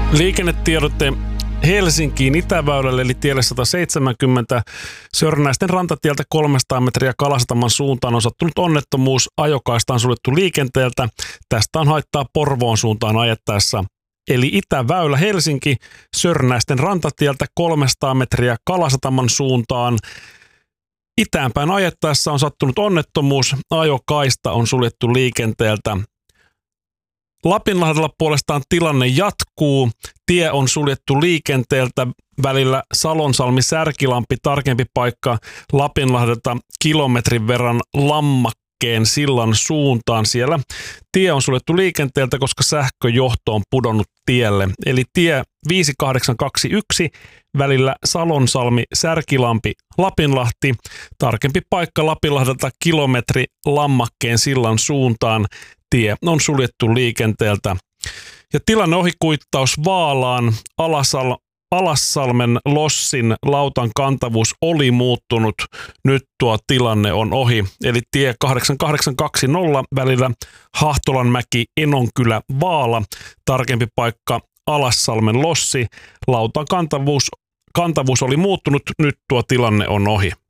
Liikennetiedote Helsinkiin Itäväylälle eli tielle 170 Sörnäisten rantatieltä 300 metriä Kalasataman suuntaan on sattunut onnettomuus. Ajokaista on suljettu liikenteeltä. Tästä on haittaa Porvoon suuntaan ajettaessa. Eli Itäväylä Helsinki Sörnäisten rantatieltä 300 metriä Kalasataman suuntaan. Itäänpäin ajettaessa on sattunut onnettomuus. Ajokaista on suljettu liikenteeltä. Lapinlahdella puolestaan tilanne jatkuu. Tie on suljettu liikenteeltä välillä Salonsalmi-Särkilampi, tarkempi paikka Lapinlahdelta kilometrin verran Lammakkeen sillan suuntaan. Siellä tie on suljettu liikenteeltä, koska sähköjohto on pudonnut tielle. Eli tie 5821 välillä Salonsalmi-Särkilampi, Lapinlahti, tarkempi paikka Lapinlahdelta kilometri Lammakkeen sillan suuntaan. Tie on suljettu liikenteeltä. Ja tilanne ohikuittaus Vaalaan Alassalmen Lossin lautan kantavuus oli muuttunut. Nyt tuo tilanne on ohi. Eli tie 8820 välillä Hahtolanmäki Enonkylä Vaala, tarkempi paikka Alassalmen Lossi, lautan kantavuus oli muuttunut. Nyt tuo tilanne on ohi.